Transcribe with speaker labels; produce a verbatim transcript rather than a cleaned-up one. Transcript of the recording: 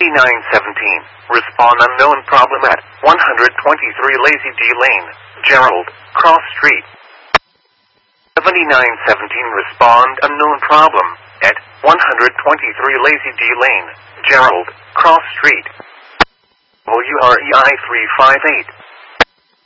Speaker 1: nine seventeen. Respond unknown problem at one twenty-three Lazy D Lane, Gerald, Cross Street. seventy-nine seventeen. Respond unknown problem at one twenty-three Lazy D Lane, Gerald, Cross Street. O U R E I three five eight.